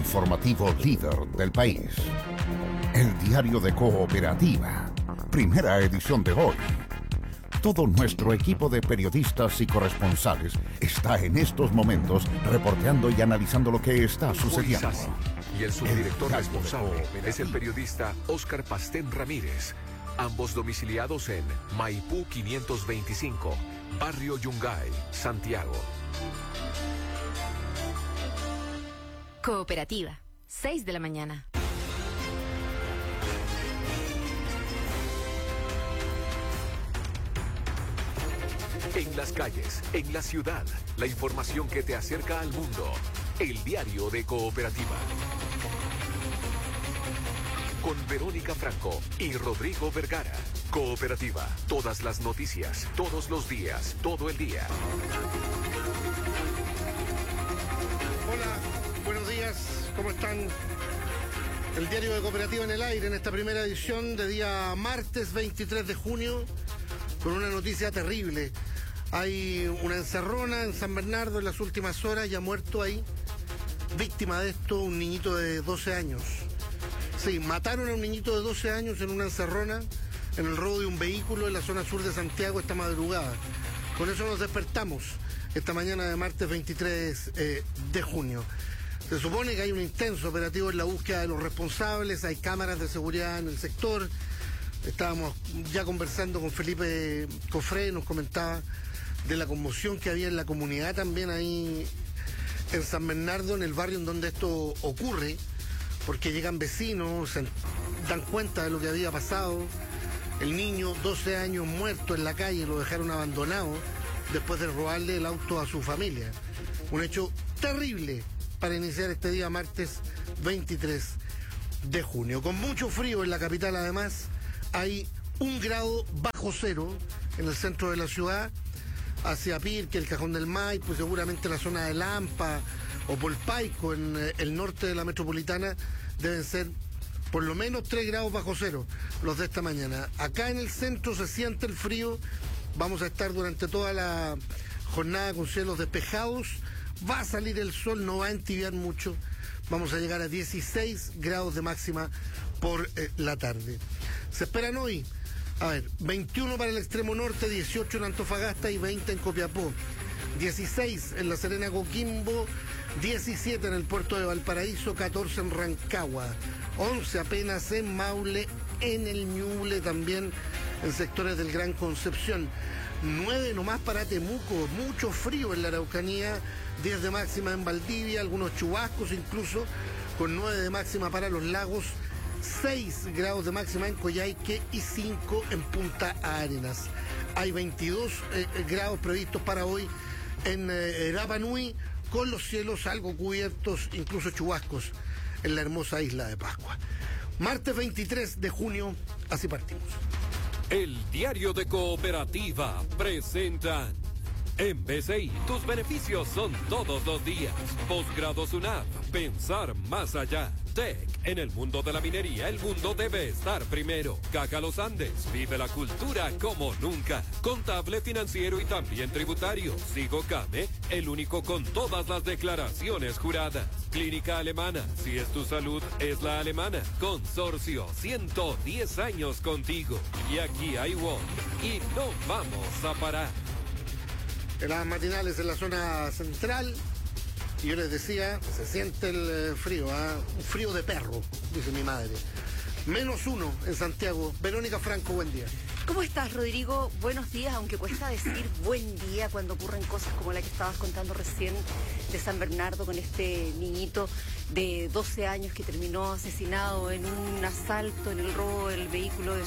informativo líder del país. El Diario de Cooperativa. Primera edición de hoy. Todo nuestro equipo de periodistas y corresponsales está en estos momentos reporteando y analizando lo que está sucediendo. Y el subdirector responsable es el periodista Óscar Pastén Ramírez, ambos domiciliados en Maipú 525, Barrio Yungay, Santiago. Cooperativa, 6 de la mañana. En las calles, en la ciudad, la información que te acerca al mundo. El Diario de Cooperativa. Con Verónica Franco y Rodrigo Vergara. Cooperativa. Todas las noticias, todos los días, todo el día. Hola, buenos días, ¿cómo están? El Diario de Cooperativa en el aire en esta primera edición de día martes 23 de junio con una noticia terrible. Hay una encerrona en San Bernardo en las últimas horas, ya muerto ahí. Víctima de esto, un niñito de 12 años. Sí, mataron a un niñito de 12 años en una encerrona, en el robo de un vehículo en la zona sur de Santiago esta madrugada. Con eso nos despertamos esta mañana de martes 23 de junio. Se supone que hay un intenso operativo en la búsqueda de los responsables, hay cámaras de seguridad en el sector. Estábamos ya conversando con Felipe Cofré, nos comentaba de la conmoción que había en la comunidad también ahí en San Bernardo, en el barrio en donde esto ocurre, porque llegan vecinos, se dan cuenta de lo que había pasado. El niño, 12 años, muerto en la calle, lo dejaron abandonado después de robarle el auto a su familia. Un hecho terrible para iniciar este día martes 23 de junio. Con mucho frío en la capital además, hay 1 grado bajo cero en el centro de la ciudad, hacia Pirque, el Cajón del Maipo, seguramente la zona de Lampa o Polpaico en el norte de la metropolitana deben ser por lo menos 3 grados bajo cero los de esta mañana. Acá en el centro se siente el frío, vamos a estar durante toda la jornada con cielos despejados, va a salir el sol, no va a entibiar mucho, vamos a llegar a 16 grados de máxima por la tarde. Se esperan hoy, 21 para el extremo norte, 18 en Antofagasta y 20 en Copiapó, 16 en La Serena, Coquimbo, 17 en el puerto de Valparaíso, 14 en Rancagua, 11 apenas en Maule, en el Ñuble también, en sectores del Gran Concepción, 9 nomás para Temuco, mucho frío en la Araucanía, 10 de máxima en Valdivia, algunos chubascos incluso, con 9 de máxima para los lagos, 6 grados de máxima en Coyhaique y 5 en Punta Arenas. Hay 22 grados previstos para hoy en Rapa Nui, con los cielos algo cubiertos, incluso chubascos en la hermosa isla de Pascua. Martes 23 de junio, así partimos. El Diario de Cooperativa presenta. En BCI, tus beneficios son todos los días. Posgrado SUNAP, pensar más allá. TEC, en el mundo de la minería, el mundo debe estar primero. Caja Los Andes, vive la cultura como nunca. Contable, financiero y también tributario. Sigo Came, el único con todas las declaraciones juradas. Clínica Alemana, si es tu salud, es la alemana. Consorcio, 110 años contigo. Y aquí hay WOM, y no vamos a parar. En las matinales en la zona central, y yo les decía, se siente el frío, un frío de perro, dice mi madre. -1 en Santiago. Verónica Franco, buen día. ¿Cómo estás, Rodrigo? Buenos días, aunque cuesta decir buen día cuando ocurren cosas como la que estabas contando recién de San Bernardo con este niñito de 12 años que terminó asesinado en un asalto, en el robo del vehículo de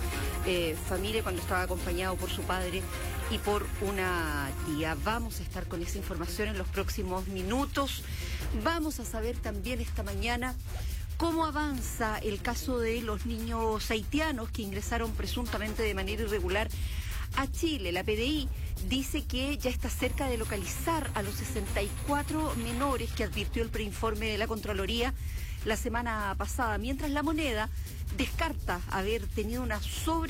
su familia cuando estaba acompañado por su padre y por una tía. Vamos a estar con esa información en los próximos minutos. Vamos a saber también esta mañana cómo avanza el caso de los niños haitianos que ingresaron presuntamente de manera irregular a Chile. La PDI dice que ya está cerca de localizar a los 64 menores que advirtió el preinforme de la Contraloría la semana pasada, mientras La Moneda descarta haber tenido una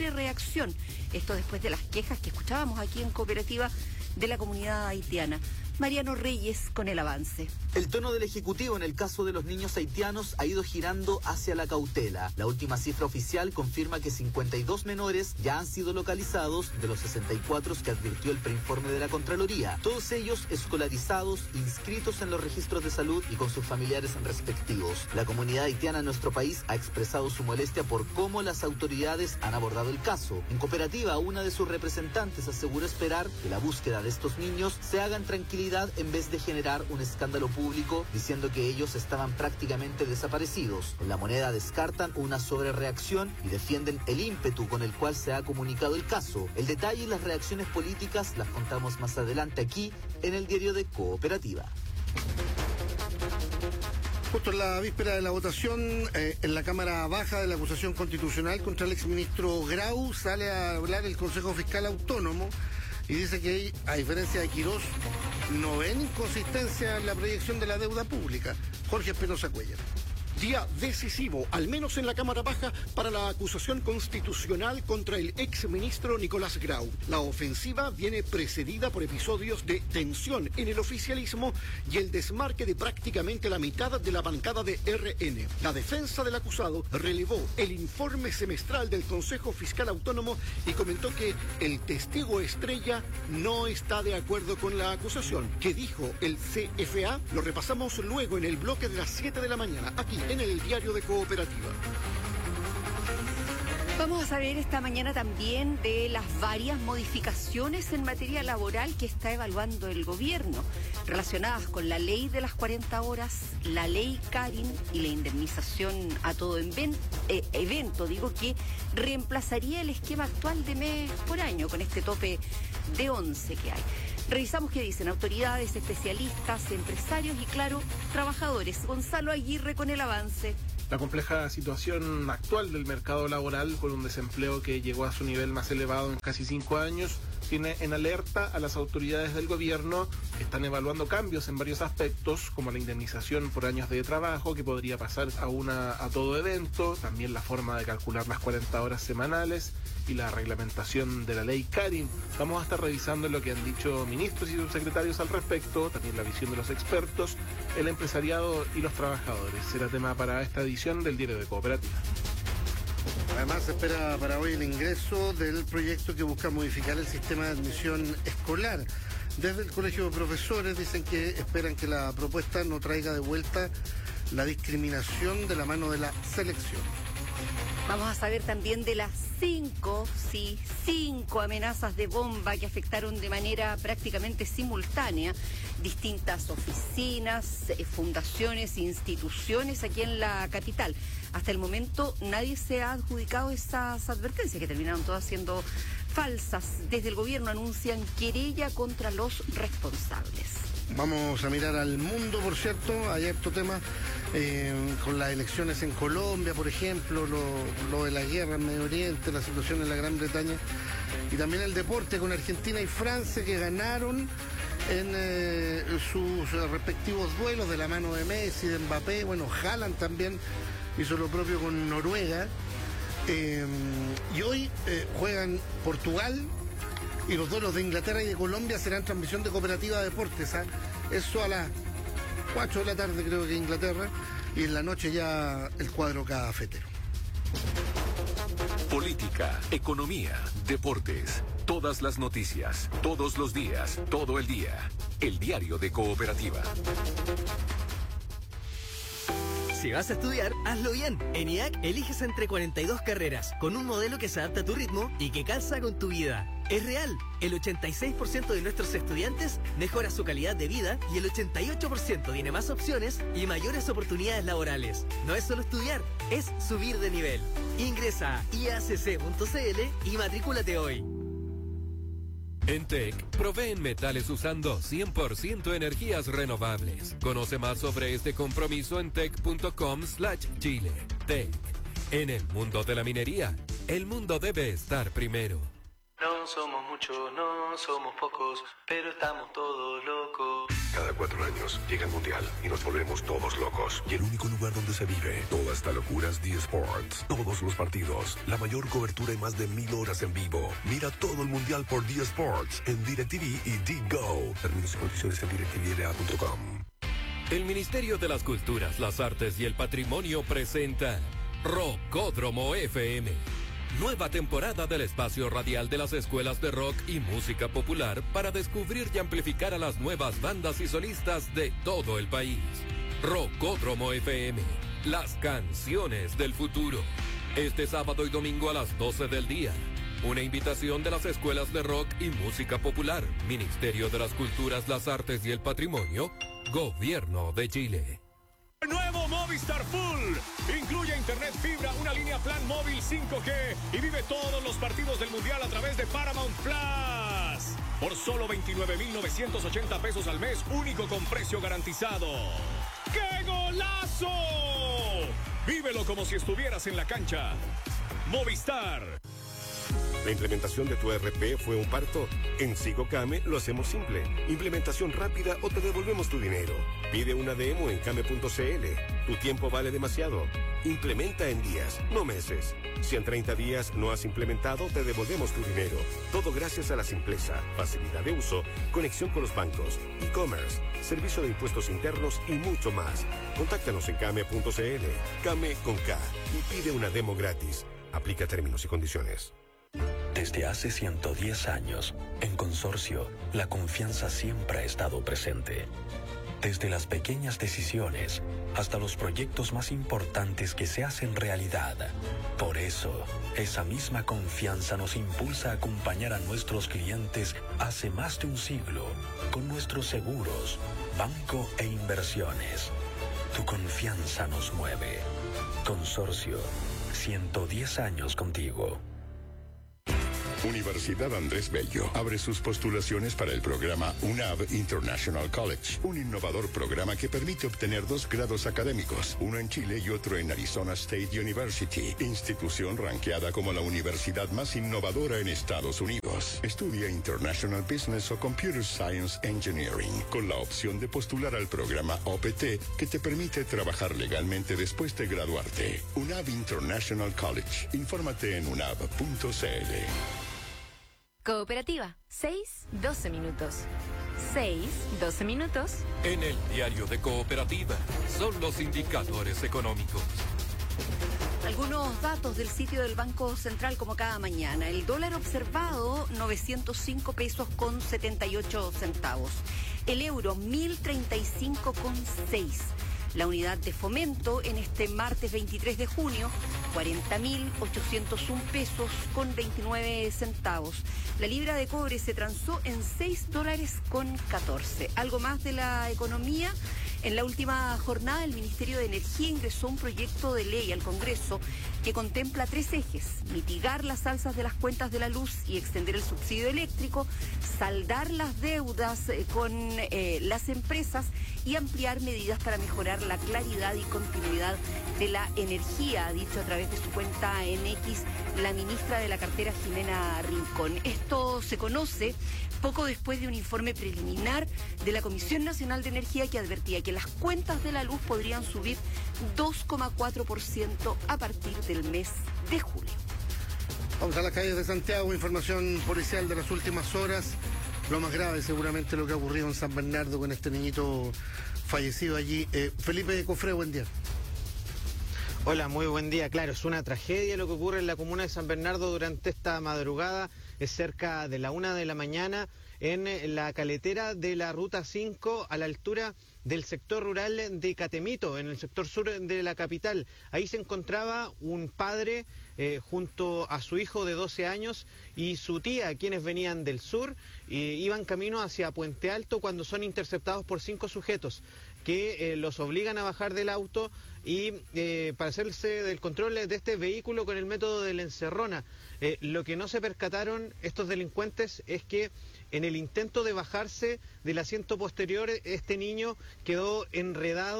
sobrereacción. Esto después de las quejas que escuchábamos aquí en Cooperativa de la comunidad haitiana. Mariano Reyes con el avance. El tono del Ejecutivo en el caso de los niños haitianos ha ido girando hacia la cautela. La última cifra oficial confirma que 52 menores ya han sido localizados de los 64 que advirtió el preinforme de la Contraloría. Todos ellos escolarizados, inscritos en los registros de salud y con sus familiares respectivos. La comunidad haitiana en nuestro país ha expresado su molestia por cómo las autoridades han abordado el caso. En Cooperativa, una de sus representantes aseguró esperar que la búsqueda de estos niños se haga en tranquilidad en vez de generar un escándalo público diciendo que ellos estaban prácticamente desaparecidos. En La Moneda descartan una sobrereacción y defienden el ímpetu con el cual se ha comunicado el caso. El detalle y las reacciones políticas las contamos más adelante aquí en el diario de Cooperativa. Justo en la víspera de la votación, en la Cámara Baja de la acusación constitucional contra el exministro Grau, sale a hablar el Consejo Fiscal Autónomo y dice que, a diferencia de Quirós, no ven inconsistencia en la proyección de la deuda pública. Jorge Espinosa Cuellar. Día decisivo, al menos en la Cámara Baja, para la acusación constitucional contra el exministro Nicolás Grau. La ofensiva viene precedida por episodios de tensión en el oficialismo y el desmarque de prácticamente la mitad de la bancada de RN. La defensa del acusado relevó el informe semestral del Consejo Fiscal Autónomo y comentó que el testigo estrella no está de acuerdo con la acusación. ¿Qué dijo el CFA? Lo repasamos luego en el bloque de las 7 de la mañana, aquí en el diario de Cooperativa. Vamos a saber esta mañana también de las varias modificaciones en materia laboral que está evaluando el gobierno, relacionadas con la ley de las 40 horas, la ley Karin y la indemnización a todo evento, que reemplazaría el esquema actual de mes por año, con este tope de 11 que hay. Revisamos qué dicen autoridades, especialistas, empresarios y, claro, trabajadores. Gonzalo Aguirre con el avance. La compleja situación actual del mercado laboral, con un desempleo que llegó a su nivel más elevado en casi 5 años, tiene en alerta a las autoridades del gobierno que están evaluando cambios en varios aspectos, como la indemnización por años de trabajo, que podría pasar a todo evento, también la forma de calcular las 40 horas semanales y la reglamentación de la ley Karin. Vamos a estar revisando lo que han dicho ministros y subsecretarios al respecto, también la visión de los expertos, el empresariado y los trabajadores. Será tema para esta edición del Diario de Cooperativa. Además, se espera para hoy el ingreso del proyecto que busca modificar el sistema de admisión escolar. Desde el Colegio de Profesores dicen que esperan que la propuesta no traiga de vuelta la discriminación de la mano de la selección. Vamos a saber también de las 5 amenazas de bomba que afectaron de manera prácticamente simultánea distintas oficinas, fundaciones, instituciones aquí en la capital. Hasta el momento nadie se ha adjudicado esas advertencias que terminaron todas siendo falsas. Desde el gobierno anuncian querella contra los responsables. Vamos a mirar al mundo, por cierto, hay harto tema con las elecciones en Colombia, por ejemplo, lo de la guerra en Medio Oriente, la situación en la Gran Bretaña, y también el deporte con Argentina y Francia, que ganaron en sus respectivos duelos de la mano de Messi, de Mbappé. Bueno, Haaland también hizo lo propio con Noruega, y hoy juegan Portugal. Y los duelos de Inglaterra y de Colombia serán transmisión de Cooperativa Deportes. Eso a las 4 de la tarde, creo que Inglaterra. Y en la noche ya el cuadro cafetero. Política, economía, deportes. Todas las noticias, todos los días, todo el día. El diario de Cooperativa. Si vas a estudiar, hazlo bien. En IAC eliges entre 42 carreras, con un modelo que se adapta a tu ritmo y que calza con tu vida. Es real, el 86% de nuestros estudiantes mejora su calidad de vida y el 88% tiene más opciones y mayores oportunidades laborales. No es solo estudiar, es subir de nivel. Ingresa a iacc.cl y matrículate hoy. En TEC, proveen metales usando 100% energías renovables. Conoce más sobre este compromiso en tec.com/Chile. TEC. En el mundo de la minería, el mundo debe estar primero. No somos muchos, no somos pocos, pero estamos todos locos. Cada 4 años llega el Mundial y nos volvemos todos locos. Y el único lugar donde se vive toda esta locura es D Sports. Todos los partidos, la mayor cobertura y más de 1000 horas en vivo. Mira todo el Mundial por D Sports en DirecTV y DGO. Términos y condiciones en directvla.com. El Ministerio de las Culturas, las Artes y el Patrimonio presenta Rockódromo FM. Nueva temporada del espacio radial de las escuelas de rock y música popular para descubrir y amplificar a las nuevas bandas y solistas de todo el país. Rockódromo FM, las canciones del futuro. Este sábado y domingo a las 12 del día. Una invitación de las escuelas de rock y música popular, Ministerio de las Culturas, las Artes y el Patrimonio, Gobierno de Chile. Nuevo Movistar Full. Incluye internet fibra, una línea plan móvil 5G y vive todos los partidos del Mundial a través de Paramount Plus. Por solo 29,980 pesos al mes, único con precio garantizado. ¡Qué golazo! Vívelo como si estuvieras en la cancha. Movistar. ¿La implementación de tu ERP fue un parto? En SigoCame lo hacemos simple. Implementación rápida o te devolvemos tu dinero. Pide una demo en came.cl. Tu tiempo vale demasiado. Implementa en días, no meses. Si en 30 días no has implementado, te devolvemos tu dinero. Todo gracias a la simpleza, facilidad de uso, conexión con los bancos, e-commerce, servicio de impuestos internos y mucho más. Contáctanos en came.cl. Came con K y pide una demo gratis. Aplica términos y condiciones. Desde hace 110 años, en Consorcio, la confianza siempre ha estado presente. Desde las pequeñas decisiones hasta los proyectos más importantes que se hacen realidad. Por eso, esa misma confianza nos impulsa a acompañar a nuestros clientes hace más de un siglo con nuestros seguros, banco e inversiones. Tu confianza nos mueve. Consorcio, 110 años contigo. Universidad Andrés Bello abre sus postulaciones para el programa UNAV International College, un innovador programa que permite obtener 2 grados académicos, uno en Chile y otro en Arizona State University, institución ranqueada como la universidad más innovadora en Estados Unidos. Estudia International Business o Computer Science Engineering, con la opción de postular al programa OPT, que te permite trabajar legalmente después de graduarte. UNAV International College. Infórmate en unav.cl. Cooperativa, 6:12 minutos. 6:12 minutos. En el diario de Cooperativa son los indicadores económicos. Algunos datos del sitio del Banco Central como cada mañana. El dólar observado, 905 pesos con 78 centavos. El euro, 1035,6. La unidad de fomento en este martes 23 de junio, 40.801 pesos con 29 centavos. La libra de cobre se transó en $6.14. Algo más de la economía. En la última jornada, el Ministerio de Energía ingresó un proyecto de ley al Congreso que contempla 3 ejes: mitigar las alzas de las cuentas de la luz y extender el subsidio eléctrico, saldar las deudas con las empresas y ampliar medidas para mejorar la claridad y continuidad de la energía, ha dicho a través de su cuenta en X la ministra de la cartera Jimena Rincón. Esto se conoce poco después de un informe preliminar de la Comisión Nacional de Energía que advertía que las cuentas de la luz podrían subir 2,4% a partir del mes de julio. Vamos a las calles de Santiago, información policial de las últimas horas. Lo más grave seguramente lo que ha ocurrido en San Bernardo con este niñito fallecido allí. Felipe Cofré, buen día. Hola, muy buen día. Claro, es una tragedia lo que ocurre en la comuna de San Bernardo durante esta madrugada. Es cerca de la 1 de la mañana en la caletera de la Ruta 5 a la altura del sector rural de Catemito, en el sector sur de la capital. Ahí se encontraba un padre junto a su hijo de 12 años y su tía, quienes venían del sur, iban camino hacia Puente Alto cuando son interceptados por 5 sujetos que los obligan a bajar del auto y para hacerse del control de este vehículo con el método de la encerrona. Lo que no se percataron estos delincuentes es que en el intento de bajarse del asiento posterior, este niño quedó enredado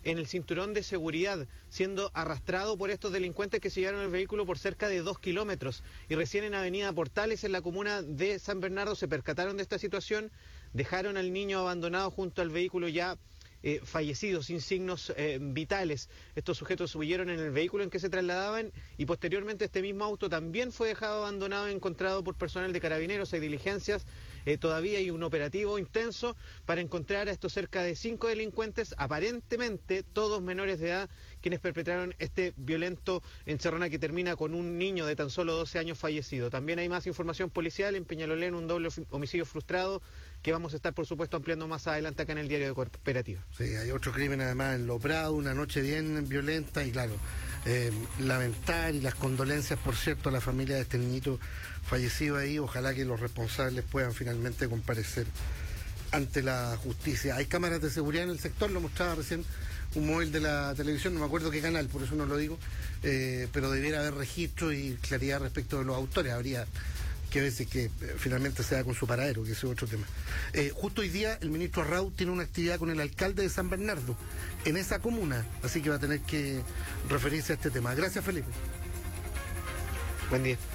en el cinturón de seguridad, siendo arrastrado por estos delincuentes que se llevaron el vehículo por cerca de 2 kilómetros. Y recién en Avenida Portales, en la comuna de San Bernardo, se percataron de esta situación, dejaron al niño abandonado junto al vehículo ya fallecido, sin signos vitales. Estos sujetos huyeron en el vehículo en que se trasladaban y posteriormente este mismo auto también fue dejado abandonado, encontrado por personal de Carabineros. Hay diligencias, todavía hay un operativo intenso para encontrar a estos cerca de 5 delincuentes, aparentemente todos menores de edad, quienes perpetraron este violento encerrona que termina con un niño de tan solo 12 años fallecido. También hay más información policial en Peñalolén, un doble homicidio frustrado, que vamos a estar, por supuesto, ampliando más adelante acá en el Diario de Cooperativa. Sí, hay otro crimen además en Lo Prado, una noche bien violenta y claro, lamentar y las condolencias, por cierto, a la familia de este niñito fallecido ahí. Ojalá que los responsables puedan finalmente comparecer ante la justicia. Hay cámaras de seguridad en el sector, lo mostraba recién un móvil de la televisión, no me acuerdo qué canal, por eso no lo digo, pero debiera haber registro y claridad respecto de los autores. Habría que veces que finalmente se da con su paradero, que ese es otro tema. Justo hoy día el ministro Arrau tiene una actividad con el alcalde de San Bernardo, en esa comuna, así que va a tener que referirse a este tema. Gracias, Felipe. Buen día.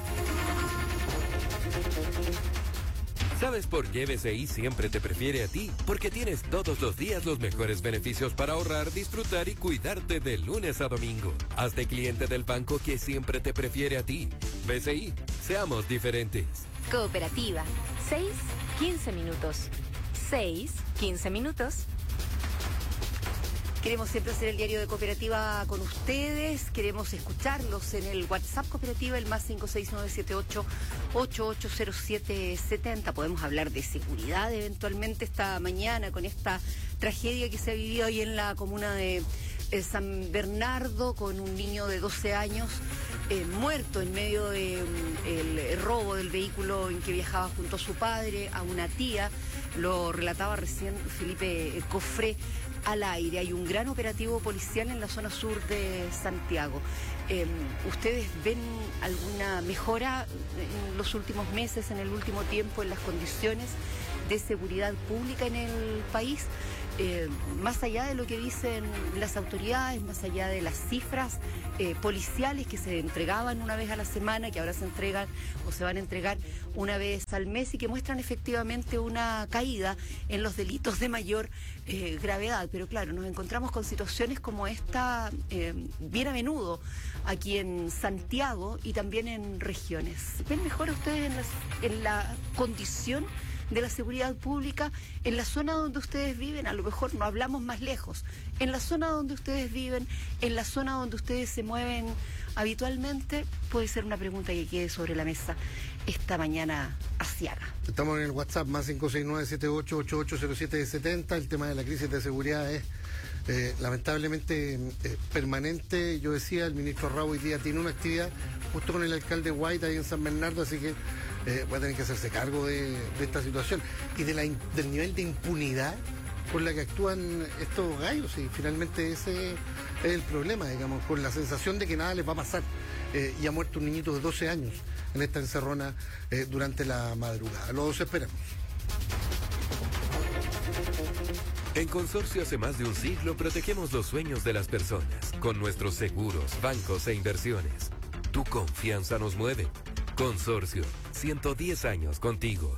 ¿Sabes por qué BCI siempre te prefiere a ti? Porque tienes todos los días los mejores beneficios para ahorrar, disfrutar y cuidarte de lunes a domingo. Hazte cliente del banco que siempre te prefiere a ti. BCI, seamos diferentes. Cooperativa. 6-15 minutos. 6-15 minutos. Queremos siempre hacer el Diario de Cooperativa con ustedes, queremos escucharlos en el WhatsApp Cooperativa, el más 56978-880770. Podemos hablar de seguridad eventualmente esta mañana con esta tragedia que se ha vivido ahí en la comuna de San Bernardo, con un niño de 12 años muerto en medio del robo del vehículo en que viajaba junto a su padre, a una tía. Lo relataba recién Felipe Cofré al aire. Hay un gran operativo policial en la zona sur de Santiago. ¿Ustedes ven alguna mejora en los últimos meses, en el último tiempo, en las condiciones de seguridad pública en el país? Más allá de lo que dicen las autoridades, más allá de las cifras policiales que se entregaban una vez a la semana, que ahora se entregan o se van a entregar una vez al mes y que muestran efectivamente una caída en los delitos de mayor gravedad. Pero claro, nos encontramos con situaciones como esta bien a menudo aquí en Santiago y también en regiones. ¿Ven mejor ustedes en la condición de la seguridad pública en la zona donde ustedes viven? A lo mejor no hablamos más lejos, en la zona donde ustedes viven, en la zona donde ustedes se mueven habitualmente. Puede ser una pregunta que quede sobre la mesa esta mañana asiaga. Estamos en el WhatsApp más 56978880770. El tema de la crisis de seguridad es lamentablemente permanente. Yo decía, el ministro Arrau hoy día tiene una actividad justo con el alcalde White ahí en San Bernardo, así que va a tener que hacerse cargo de esta situación y del nivel de impunidad con la que actúan estos gallos, y finalmente ese es el problema, digamos, con la sensación de que nada les va a pasar. Y ha muerto un niñito de 12 años en esta encerrona durante la madrugada. Los esperamos. En Consorcio hace más de un siglo protegemos los sueños de las personas con nuestros seguros, bancos e inversiones. Tu confianza nos mueve. Consorcio, 110 años contigo.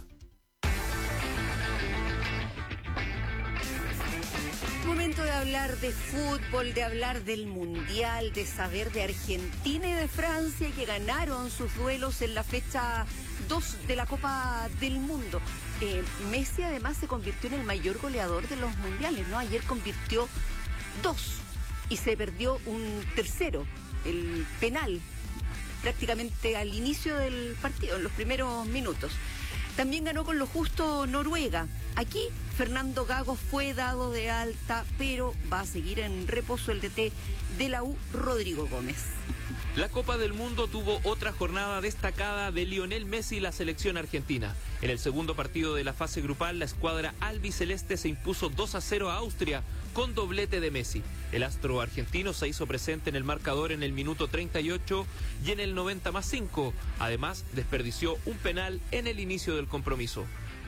Momento de hablar de fútbol, de hablar del Mundial, de saber de Argentina y de Francia, que ganaron sus duelos en la fecha 2 de la Copa del Mundo. Messi además se convirtió en el mayor goleador de los mundiales, ¿no? Ayer convirtió 2 y se perdió un tercero, el penal, prácticamente al inicio del partido, en los primeros minutos. También ganó con lo justo Noruega. Aquí Fernando Gago fue dado de alta, pero va a seguir en reposo el DT de la U, Rodrigo Gómez. La Copa del Mundo tuvo otra jornada destacada de Lionel Messi y la selección argentina. En el segundo partido de la fase grupal, la escuadra albiceleste se impuso 2-0 a Austria con doblete de Messi. El astro argentino se hizo presente en el marcador en el minuto 38 y en el 90+5. Además, desperdició un penal en el inicio del compromiso.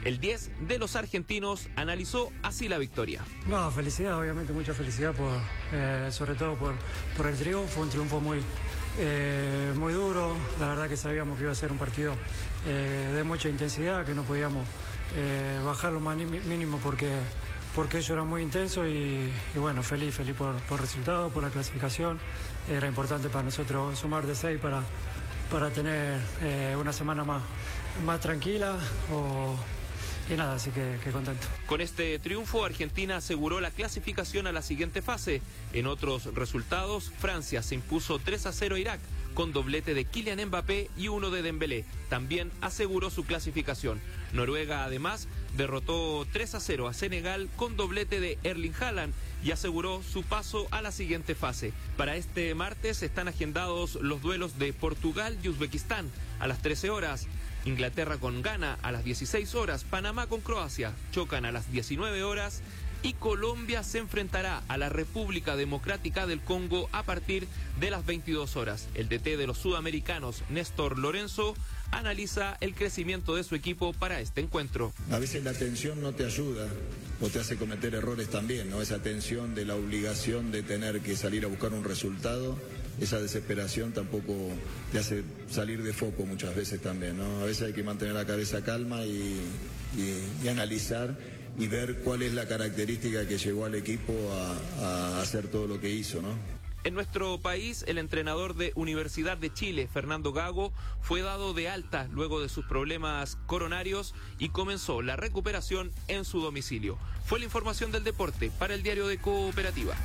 El 10 de los argentinos analizó así la victoria. No, felicidad, obviamente, mucha felicidad, sobre todo por el triunfo, un triunfo muy duro. La verdad que sabíamos que iba a ser un partido de mucha intensidad, que no podíamos bajar lo más mínimo porque ellos eran muy intensos y bueno, feliz por el resultado, por la clasificación. Era importante para nosotros sumar de 6 para tener una semana más tranquila y nada, así que contento. Con este triunfo, Argentina aseguró la clasificación a la siguiente fase. En otros resultados, Francia se impuso 3-0 a Irak, con doblete de Kylian Mbappé y uno de Dembélé. También aseguró su clasificación. Noruega, además, derrotó 3-0 a Senegal con doblete de Erling Haaland y aseguró su paso a la siguiente fase. Para este martes están agendados los duelos de Portugal y Uzbekistán a las 13 horas. Inglaterra con Ghana a las 16 horas, Panamá con Croacia chocan a las 19 horas y Colombia se enfrentará a la República Democrática del Congo a partir de las 22 horas. El DT de los sudamericanos, Néstor Lorenzo, analiza el crecimiento de su equipo para este encuentro. A veces la tensión no te ayuda o te hace cometer errores también, ¿no? Esa tensión de la obligación de tener que salir a buscar un resultado, esa desesperación tampoco te hace salir de foco muchas veces también, ¿no? A veces hay que mantener la cabeza calma y analizar y ver cuál es la característica que llevó al equipo a hacer todo lo que hizo, ¿no? En nuestro país, el entrenador de Universidad de Chile, Fernando Gago, fue dado de alta luego de sus problemas coronarios y comenzó la recuperación en su domicilio. Fue la información del deporte para el Diario de Cooperativa.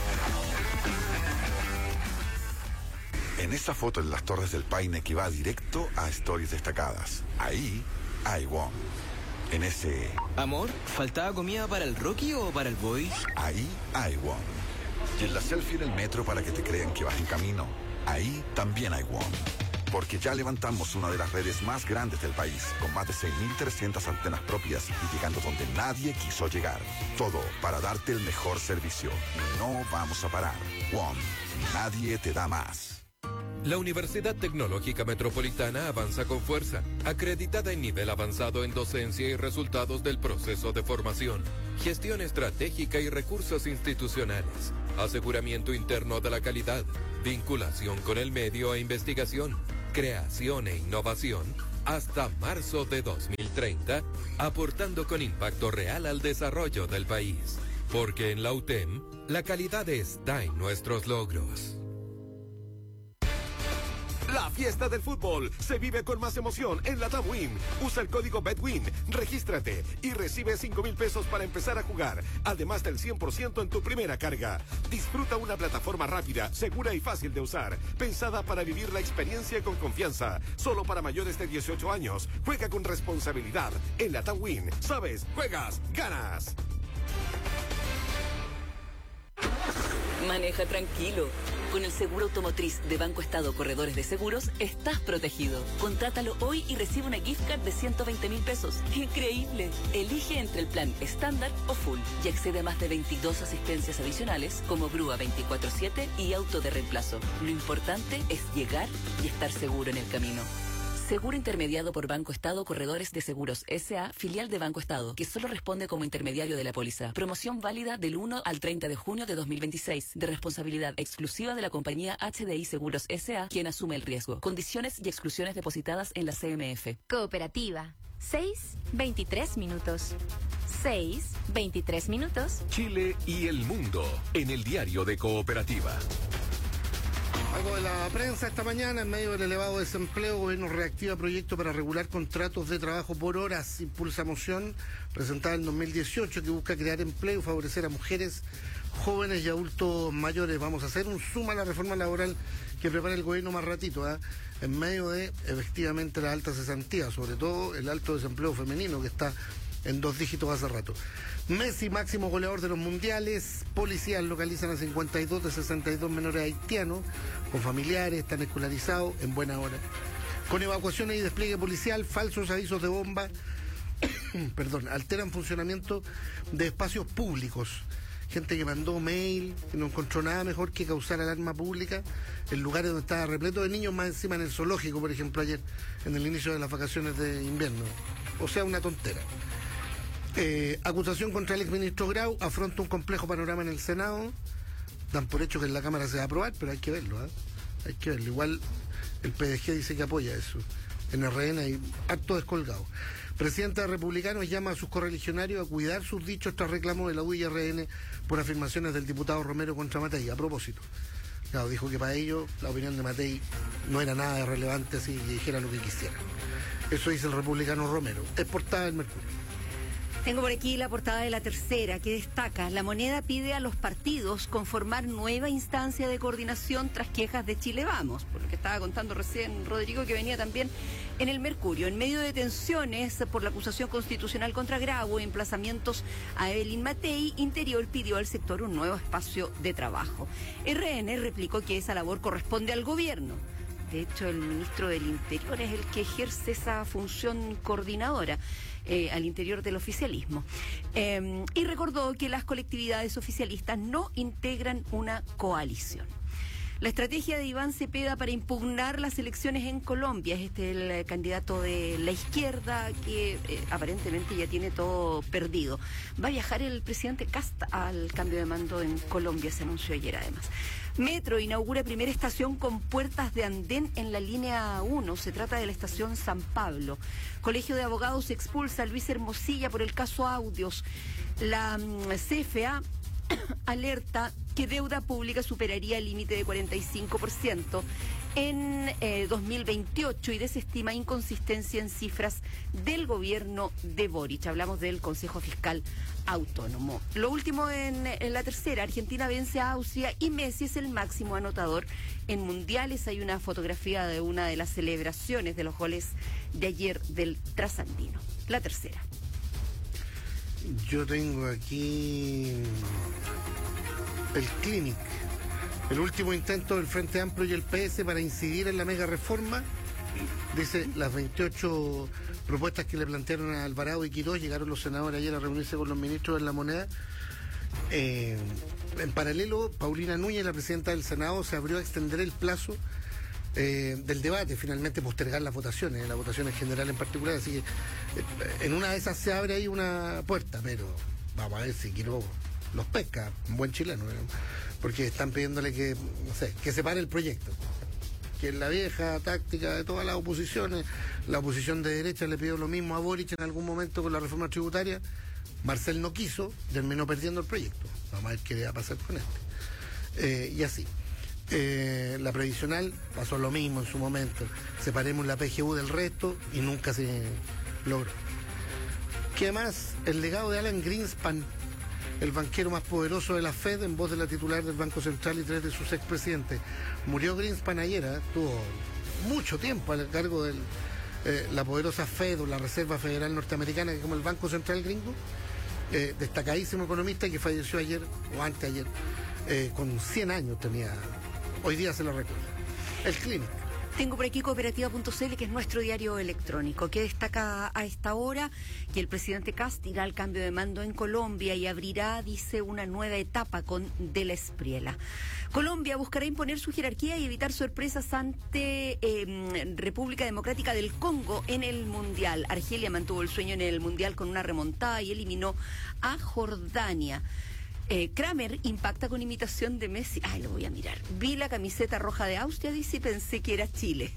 En esa foto en las Torres del Paine que va directo a Stories Destacadas. Ahí hay WOM. En ese... Amor, ¿faltaba comida para el Rocky o para el Boy? Ahí hay WOM. Y en la selfie en el metro para que te crean que vas en camino. Ahí también hay WOM. Porque ya levantamos una de las redes más grandes del país, con más de 6.300 antenas propias y llegando donde nadie quiso llegar. Todo para darte el mejor servicio. No vamos a parar. WOM. Nadie te da más. La Universidad Tecnológica Metropolitana avanza con fuerza, acreditada en nivel avanzado en docencia y resultados del proceso de formación, gestión estratégica y recursos institucionales, aseguramiento interno de la calidad, vinculación con el medio e investigación, creación e innovación, hasta marzo de 2030, aportando con impacto real al desarrollo del país. Porque en la UTEM, la calidad está en nuestros logros. La fiesta del fútbol se vive con más emoción en la TAMWIN. Usa el código BETWIN, regístrate y recibe 5,000 pesos para empezar a jugar, además del 100% en tu primera carga. Disfruta una plataforma rápida, segura y fácil de usar, pensada para vivir la experiencia con confianza. Solo para mayores de 18 años. Juega con responsabilidad. En la TAMWIN, sabes, juegas, ganas. Maneja tranquilo. Con el seguro automotriz de Banco Estado Corredores de Seguros, estás protegido. Contrátalo hoy y recibe una gift card de 120,000 pesos. ¡Increíble! Elige entre el plan estándar o full y accede a más de 22 asistencias adicionales como grúa 24/7 y auto de reemplazo. Lo importante es llegar y estar seguro en el camino. Seguro intermediado por Banco Estado Corredores de Seguros S.A., filial de Banco Estado, que solo responde como intermediario de la póliza. Promoción válida del 1 al 30 de junio de 2026, de responsabilidad exclusiva de la compañía HDI Seguros S.A., quien asume el riesgo. Condiciones y exclusiones depositadas en la CMF. Cooperativa. 6:23 minutos. 6:23 minutos. Chile y el mundo en el Diario de Cooperativa. Algo de la prensa esta mañana, en medio del elevado desempleo, el gobierno reactiva proyecto para regular contratos de trabajo por horas. Impulsa moción presentada en 2018 que busca crear empleo y favorecer a mujeres, jóvenes y adultos mayores. Vamos a hacer un zoom a la reforma laboral que prepara el gobierno más ratito, en medio de, efectivamente, la alta cesantía, sobre todo el alto desempleo femenino que está en 2 dígitos hace rato. Messi, máximo goleador de los mundiales. Policías localizan a 52 de 62 menores haitianos con familiares, están escolarizados en buena hora. Con evacuaciones y despliegue policial, falsos avisos de bomba, alteran funcionamiento de espacios públicos. gente que mandó mail, que no encontró nada mejor que causar alarma pública en lugares donde estaba repleto de niños, más encima en el zoológico, por ejemplo, ayer, en el inicio de las vacaciones de invierno. O sea, una tontera. Acusación contra el exministro Grau, afronta un complejo panorama en el Senado. Dan por hecho que en la Cámara se va a aprobar, pero hay que verlo, ¿eh? Hay que verlo. Igual el PDG dice que apoya eso. En RN hay harto descolgado. Presidenta de Republicanos llama a sus correligionarios a cuidar sus dichos tras reclamos de la U y RN por afirmaciones del diputado Romero contra Matei. A propósito, claro, dijo que para ellos la opinión de Matei no era nada relevante, así que dijera lo que quisiera. Eso dice el republicano Romero. Es portada del Mercurio. Tengo por aquí la portada de La Tercera, que destaca: La Moneda pide a los partidos conformar nueva instancia de coordinación tras quejas de Chile Vamos, por lo que estaba contando recién Rodrigo, que venía también en el Mercurio. En medio de tensiones por la acusación constitucional contra Grau y emplazamientos a Evelyn Matei, Interior pidió al sector un nuevo espacio de trabajo. RN replicó que esa labor corresponde al gobierno. De hecho, el ministro del Interior es el que ejerce esa función coordinadora al interior del oficialismo. Y recordó que las colectividades oficialistas no integran una coalición. La estrategia de Iván Cepeda para impugnar las elecciones en Colombia, es el candidato de la izquierda que aparentemente ya tiene todo perdido. Va a viajar el presidente Kast al cambio de mando en Colombia, se anunció ayer además. Metro inaugura primera estación con puertas de andén en la línea 1. Se trata de la estación San Pablo. Colegio de Abogados expulsa a Luis Hermosilla por el caso Audios. La CFA alerta que deuda pública superaría el límite de 45% en 2028 y desestima inconsistencia en cifras del gobierno de Boric. Hablamos del Consejo Fiscal Autónomo. Lo último en La Tercera: Argentina vence a Austria y Messi es el máximo anotador en mundiales. Hay una fotografía de una de las celebraciones de los goles de ayer del trasandino. La Tercera. Yo tengo aquí el Clinic, el último intento del Frente Amplio y el PS para incidir en la mega reforma. Dice, las 28 propuestas que le plantearon a Alvarado y Quirós, llegaron los senadores ayer a reunirse con los ministros de La Moneda. En paralelo, Paulina Núñez, la presidenta del Senado, se abrió a extender el plazo del debate, finalmente postergar las votaciones en general en particular, así que en una de esas se abre ahí una puerta, pero vamos a ver si Quirós los pesca, un buen chileno, ¿no? Porque están pidiéndole que, no sé, que se pare el proyecto, que es la vieja táctica de todas las oposiciones. La oposición de derecha le pidió lo mismo a Boric en algún momento con la reforma tributaria. Marcel no quiso, terminó perdiendo el proyecto. Vamos a ver qué le va a pasar con este. Y así. La previsional pasó lo mismo en su momento. Separemos la PGU del resto y nunca se logró. ¿Qué más? El legado de Alan Greenspan, el banquero más poderoso de la Fed, en voz de la titular del Banco Central y 3 de sus expresidentes. Murió Greenspan ayer, tuvo mucho tiempo al cargo de la poderosa Fed o la Reserva Federal Norteamericana, que es como el Banco Central gringo. Destacadísimo economista que falleció ayer o anteayer, con 100 años tenía. Hoy día se lo recuerda. El Clinic. Tengo por aquí cooperativa.cl, que es nuestro diario electrónico, que destaca a esta hora que el presidente Kast irá al cambio de mando en Colombia y abrirá, dice, una nueva etapa con De la Espriella. Colombia buscará imponer su jerarquía y evitar sorpresas ante República Democrática del Congo en el Mundial. Argelia mantuvo el sueño en el Mundial con una remontada y eliminó a Jordania. Kramer impacta con imitación de Messi. Ay, lo voy a mirar. Vi la camiseta roja de Austria, dice, y pensé que era Chile.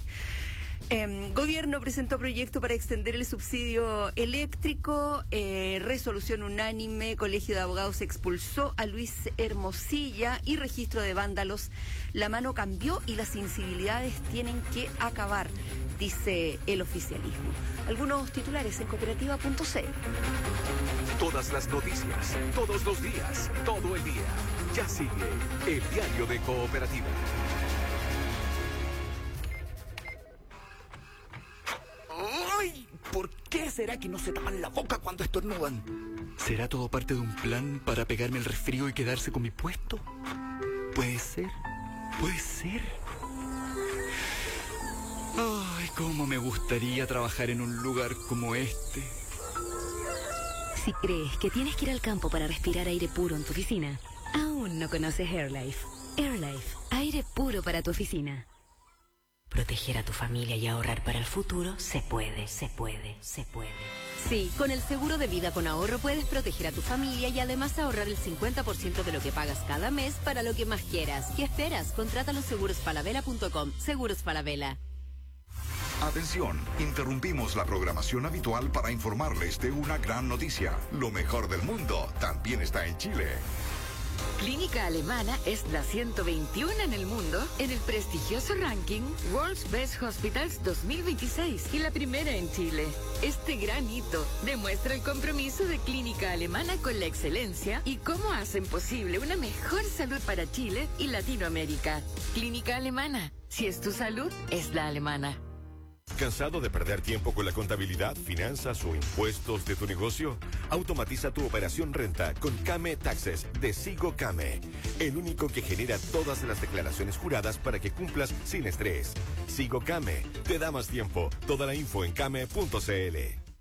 Gobierno presentó proyecto para extender el subsidio eléctrico. Resolución unánime. Colegio de Abogados expulsó a Luis Hermosilla y registro de vándalos. La mano cambió y las incivilidades tienen que acabar, dice el oficialismo. Algunos titulares en cooperativa.cl. Todas las noticias, todos los días, todo el día. Ya sigue el diario de Cooperativa. ¡Ay! ¿Por qué será que no se tapan la boca cuando estornudan? ¿Será todo parte de un plan para pegarme el resfrío y quedarse con mi puesto? Puede ser, puede ser. Ay, cómo me gustaría trabajar en un lugar como este. Si crees que tienes que ir al campo para respirar aire puro en tu oficina, aún no conoces AirLife. AirLife, aire puro para tu oficina. Proteger a tu familia y ahorrar para el futuro se puede, se puede, se puede. Sí, con el seguro de vida con ahorro puedes proteger a tu familia y además ahorrar el 50% de lo que pagas cada mes para lo que más quieras. ¿Qué esperas? Contrátalo en segurosfalabella.com. Seguros Falabella. Atención, interrumpimos la programación habitual para informarles de una gran noticia. Lo mejor del mundo también está en Chile. Clínica Alemana es la 121 en el mundo en el prestigioso ranking World's Best Hospitals 2026 y la primera en Chile. Este gran hito demuestra el compromiso de Clínica Alemana con la excelencia y cómo hacen posible una mejor salud para Chile y Latinoamérica. Clínica Alemana, si es tu salud, es la alemana. ¿Cansado de perder tiempo con la contabilidad, finanzas o impuestos de tu negocio? Automatiza tu operación renta con Kame Taxes de Sigo Kame, el único que genera todas las declaraciones juradas para que cumplas sin estrés. Sigo Kame te da más tiempo. Toda la info en kame.cl.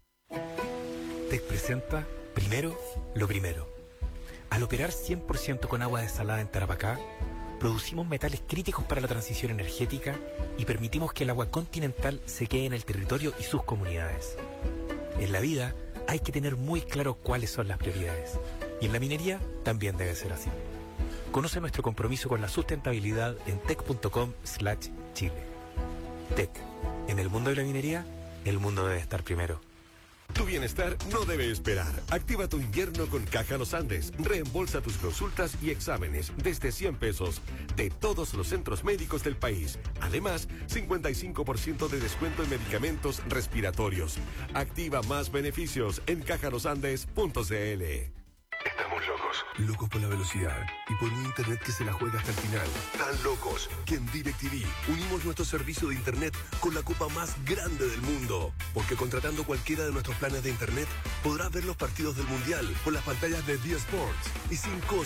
TEC presenta Primero lo Primero. Al operar 100% con agua desalada en Tarapacá, producimos metales críticos para la transición energética y permitimos que el agua continental se quede en el territorio y sus comunidades. En la vida hay que tener muy claro cuáles son las prioridades. Y en la minería también debe ser así. Conoce nuestro compromiso con la sustentabilidad en tec.com/Chile. TEC. En el mundo de la minería, el mundo debe estar primero. Tu bienestar no debe esperar. Activa tu invierno con Caja Los Andes. Reembolsa tus consultas y exámenes desde 100 pesos de todos los centros médicos del país. Además, 55% de descuento en medicamentos respiratorios. Activa más beneficios en cajalosandes.cl. Estamos locos. Locos por la velocidad y por un internet que se la juega hasta el final. Tan locos que en DirecTV unimos nuestro servicio de internet con la copa más grande del mundo. Porque contratando cualquiera de nuestros planes de internet podrás ver los partidos del Mundial con las pantallas de D-Sports y sin costo.